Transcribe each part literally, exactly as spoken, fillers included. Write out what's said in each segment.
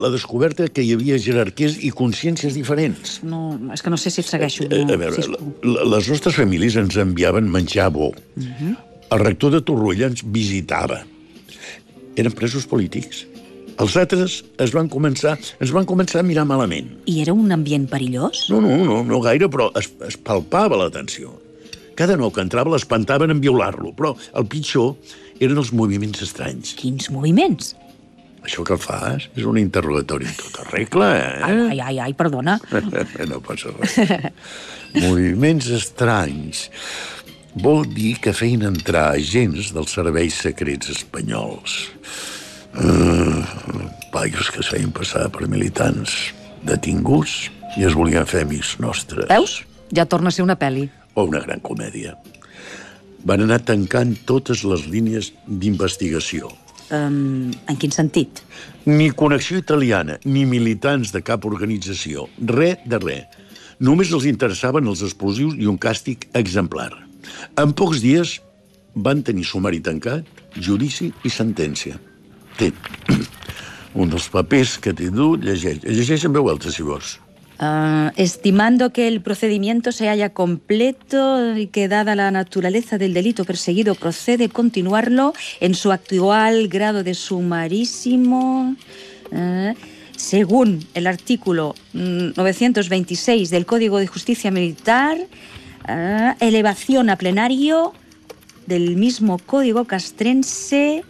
la descoberta que hi havia jerarquies i consciències diferents. No, és que no sé si et segueixo. A, a veure, les nostres famílies ens enviaven menjar bo. Uh-huh. El rector de Torroella ens visitava. Eren presos polítics. Els altres es van començar, ens van començar a mirar malament. I era un ambient perillós? No, no, no, no gaire, però es, es palpava la tensió. Cada nou que entrava l'espantaven en violar-lo, però el pitjor eren els moviments estranys. Quins moviments? Això que fas és un interrogatori en tota regla, eh? Ai, ai, ai, perdona. No passa res. Moviments estranys. Vol dir que feien entrar agents dels serveis secrets espanyols. Uh, paios que es feien passar per militants detinguts i es volien fer amics nostres. Veus? Ja torna a ser una pel·li. O una gran comèdia. Van anar tancant totes les línies d'investigació. Um, en quin sentit? Ni connexió italiana, ni militants de cap organització. Res de res. Només els interessaven els explosius i un càstig exemplar. En pocs dies van tenir sumari tancat, judici i sentència. Té. Un dels papers que t'he dut, llegeix. Llegeix en veu alta, si vols. Uh, estimando que el procedimiento se haya completo y que dada la naturaleza del delito perseguido procede continuarlo en su actual grado de sumarísimo, uh, según el artículo novecientos veintiséis del Código de Justicia Militar, uh, elevación a plenario del mismo Código castrense,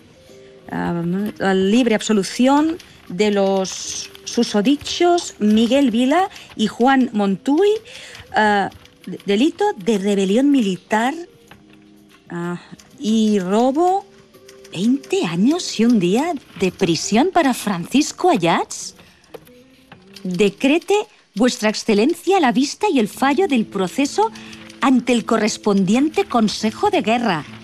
uh, libre absolución de los susodichos Miguel Vila y Juan Montuy, uh, delito de rebelión militar uh, y robo. ¿veinte años y un día de prisión para Francisco Ayats? Decrete vuestra excelencia la vista y el fallo del proceso ante el correspondiente Consejo de Guerra.